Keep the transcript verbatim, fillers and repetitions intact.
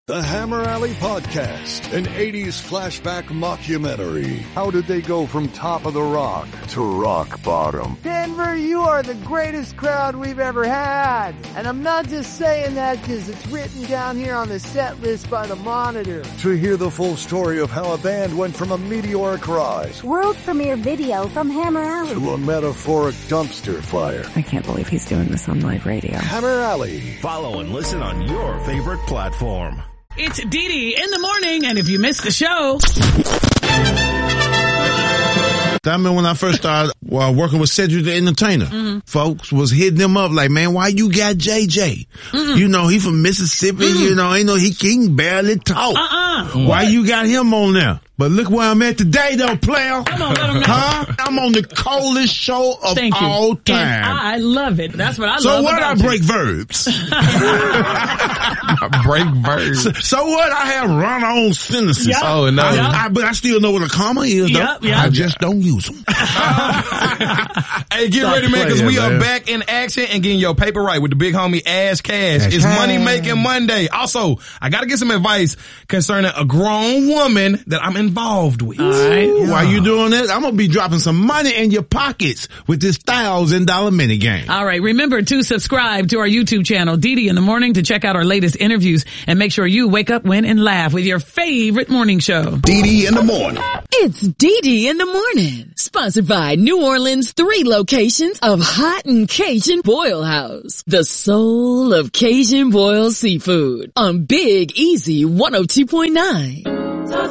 The Hammer Alley Podcast, an eighties flashback mockumentary. How did they go from top of the rock to rock bottom? Denver, you are the greatest crowd we've ever had. And I'm not just saying that because it's written down here on the set list by the Monitor. To hear the full story of how a band went from a meteoric rise, world premiere video from Hammer Alley, to a metaphoric dumpster fire. I can't believe he's doing this on live radio. Hammer Alley. Follow and listen on your favorite platform. It's Dee Dee in the morning, and if you missed the show... I remember when I first started uh, working with Cedric the Entertainer, mm-hmm. folks was hitting him up like, man, why you got J J? Mm-mm. You know, he from Mississippi, mm-hmm. you know, ain't no, he can barely talk. Uh-uh. Why what? You got him on there? But look where I'm at today, though, player. Come on, let him know. Huh? I'm on the coldest show of Thank you. all time. And I love it. That's what I so love what about I break you. verbs. break verbs. So, so what? I have run-on sentences. Yep. Oh, no. I, Yep. I, but I still know what a comma is, though. Yep, yep. I just don't use them. Hey, get Stop ready, man, because we man. are back in action and getting your paper right with the big homie Ash Cash. Ash it's Cash. Money Making Monday. Also, I got to get some advice concerning a grown woman that I'm involved with. All right. Yeah. While you doing that, I'm going to be dropping some money in your pockets with this thousand dollar mini game. All right. Remember to subscribe to our YouTube channel, Dee Dee in the Morning, to check out our latest interviews and make sure you wake up, win, and laugh with your favorite morning show. Dee Dee in the Morning. It's Dee Dee in the Morning. Sponsored by New Orleans' three locations of Hot and Cajun Boil House. The soul of Cajun boiled seafood on Big Easy one oh two point nine.